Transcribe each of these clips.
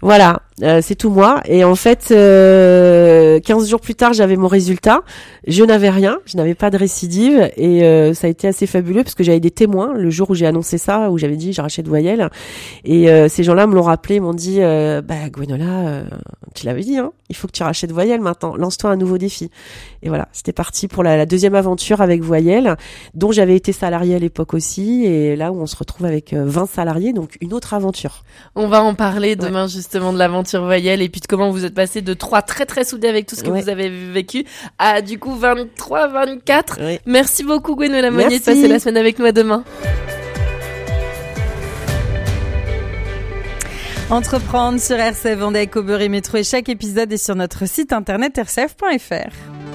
Voilà, c'est tout moi. Et en fait, 15 jours plus tard, j'avais mon résultat. Je n'avais rien, je n'avais pas de récidive. Et ça a été assez fabuleux parce que j'avais des témoins le jour où j'ai annoncé ça, où j'avais dit j'ai racheté de voyelles. Et ces gens-là me l'ont rappelé, m'ont dit Gwenola, tu l'avais dit, hein, il faut que tu rachètes voyelles maintenant. Lance-toi un nouveau défi. Et voilà, c'était parti pour la deuxième aventure avec voyelles, dont j'avais été salariée à l'époque aussi. Et là où on se retrouve avec 20 salariés, donc une autre aventure. On va en parler demain justement de l'aventure voyelle et puis de comment vous êtes passé de 3 très très soudés avec tout ce que vous avez vécu à du coup 23, 24. Oui. Merci beaucoup Gwenola Monnier de passer la semaine avec nous. À demain. Entreprendre sur RCF Vendée avec Uber et Métro, et chaque épisode est sur notre site internet rcf.fr.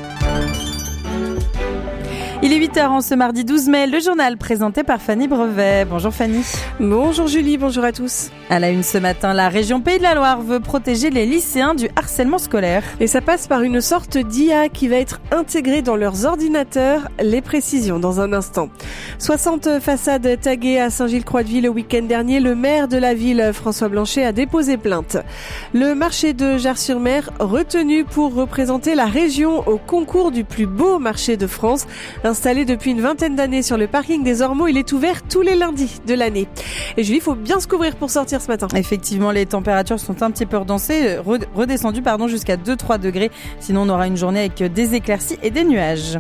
Il est 8h en ce mardi 12 mai, le journal présenté par Fanny Brevet. Bonjour Fanny. Bonjour Julie, bonjour à tous. À la une ce matin, la région Pays de la Loire veut protéger les lycéens du harcèlement scolaire. Et ça passe par une sorte d'IA qui va être intégrée dans leurs ordinateurs. Les précisions dans un instant. 60 façades taguées à Saint-Gilles-Croix-de-Vie le week-end dernier. Le maire de la ville, François Blanchet, a déposé plainte. Le marché de Jars-sur-Mer, retenu pour représenter la région au concours du plus beau marché de France. Installé depuis une vingtaine d'années sur le parking des Ormeaux, il est ouvert tous les lundis de l'année. Et Julie, il faut bien se couvrir pour sortir ce matin. Effectivement, les températures sont un petit peu redescendues jusqu'à 2-3 degrés. Sinon, on aura une journée avec des éclaircies et des nuages.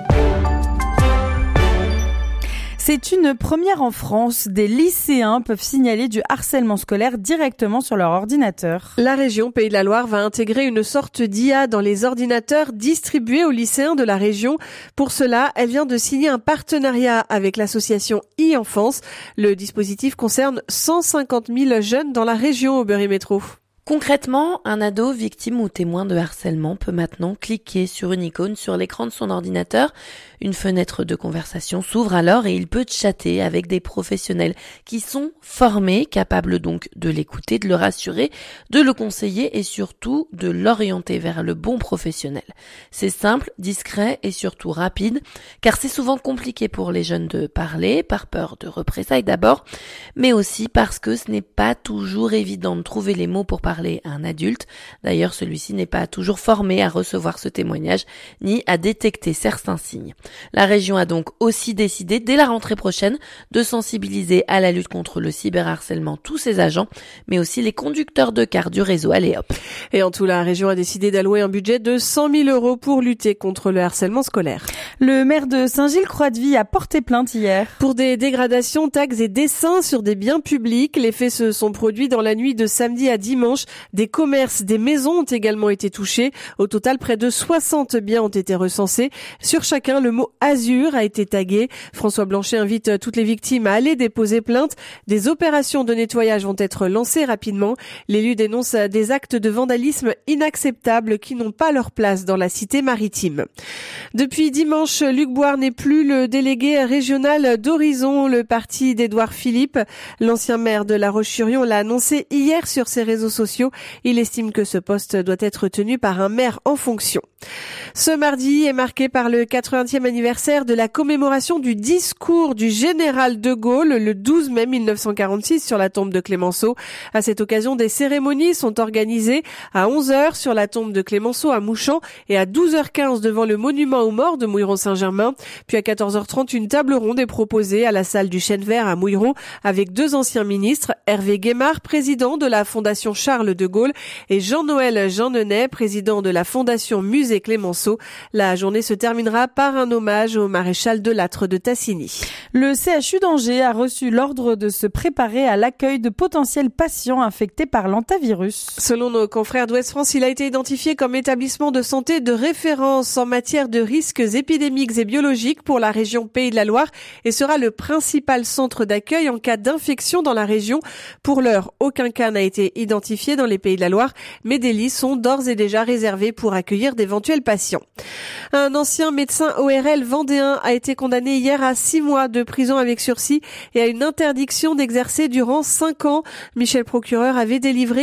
C'est une première en France. Des lycéens peuvent signaler du harcèlement scolaire directement sur leur ordinateur. La région Pays de la Loire va intégrer une sorte d'IA dans les ordinateurs distribués aux lycéens de la région. Pour cela, elle vient de signer un partenariat avec l'association e-Enfance. Le dispositif concerne 150 000 jeunes dans la région Uber et Métro. Concrètement, un ado victime ou témoin de harcèlement peut maintenant cliquer sur une icône sur l'écran de son ordinateur. Une fenêtre de conversation s'ouvre alors et il peut chatter avec des professionnels qui sont formés, capables donc de l'écouter, de le rassurer, de le conseiller et surtout de l'orienter vers le bon professionnel. C'est simple, discret et surtout rapide, car c'est souvent compliqué pour les jeunes de parler, par peur de représailles d'abord, mais aussi parce que ce n'est pas toujours évident de trouver les mots pour parler à un adulte. D'ailleurs, celui-ci n'est pas toujours formé à recevoir ce témoignage, ni à détecter certains signes. La région a donc aussi décidé, dès la rentrée prochaine, de sensibiliser à la lutte contre le cyberharcèlement tous ses agents, mais aussi les conducteurs de cars du réseau Allez Hop. Et en tout, la région a décidé d'allouer un budget de 100 000 € pour lutter contre le harcèlement scolaire. Le maire de Saint-Gilles-Croix-de-Vie a porté plainte hier. Pour des dégradations, tags et dessins sur des biens publics. Les faits se sont produits dans la nuit de samedi à dimanche. Des commerces, des maisons ont également été touchés. Au total, près de 60 biens ont été recensés. Sur chacun, le mot Azur a été tagué. François Blanchet invite toutes les victimes à aller déposer plainte. Des opérations de nettoyage vont être lancées rapidement. L'élu dénonce des actes de vandalisme inacceptables qui n'ont pas leur place dans la cité maritime. Depuis dimanche, Luc Boire n'est plus le délégué régional d'Horizon, le parti d'Édouard Philippe. L'ancien maire de La Roche-sur-Yon l'a annoncé hier sur ses réseaux sociaux. Il estime que ce poste doit être tenu par un maire en fonction. Ce mardi est marqué par le 80e anniversaire de la commémoration du discours du général de Gaulle le 12 mai 1946 sur la tombe de Clémenceau. À cette occasion, des cérémonies sont organisées à 11h sur la tombe de Clémenceau à Mouchamp et à 12h15 devant le monument aux morts de Mouilleron-Saint-Germain. Puis à 14h30, une table ronde est proposée à la salle du Chêne Vert à Mouilleron avec 2 anciens ministres, Hervé Guémard, président de la Fondation Charles de Gaulle, et Jean-Noël Jeanneney, président de la Fondation Musée Clémenceau. La journée se terminera par un hommage au maréchal de Lattre de Tassigny. Le CHU d'Angers a reçu l'ordre de se préparer à l'accueil de potentiels patients infectés par l'hantavirus. Selon nos confrères d'Ouest France, il a été identifié comme établissement de santé de référence en matière de risques épidémiques et biologiques pour la région Pays de la Loire et sera le principal centre d'accueil en cas d'infection dans la région. Pour l'heure, aucun cas n'a été identifié dans les Pays de la Loire, mais des lits sont d'ores et déjà réservés pour accueillir d'éventuels patients. Un ancien médecin ORL vendéen a été condamné hier à 6 mois de prison avec sursis et à une interdiction d'exercer durant 5 ans. Michel Procureur avait délivré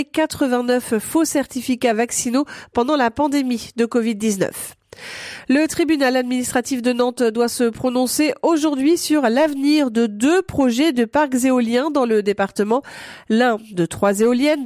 89 faux certificats vaccinaux pendant la pandémie de Covid-19. Le tribunal administratif de Nantes doit se prononcer aujourd'hui sur l'avenir de 2 projets de parcs éoliens dans le département. L'un de 3 éoliennes